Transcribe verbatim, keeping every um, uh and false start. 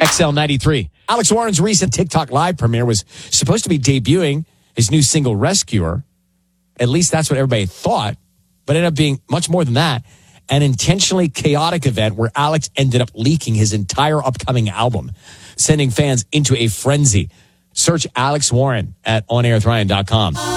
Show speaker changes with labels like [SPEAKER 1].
[SPEAKER 1] X L ninety-three. Alex Warren's recent TikTok live premiere was supposed to be debuting his new single, Rescuer. At least that's what everybody thought, but it ended up being much more than that. An intentionally chaotic event where Alex ended up leaking his entire upcoming album, sending fans into a frenzy. Search Alex Warren at on air with ryan dot com.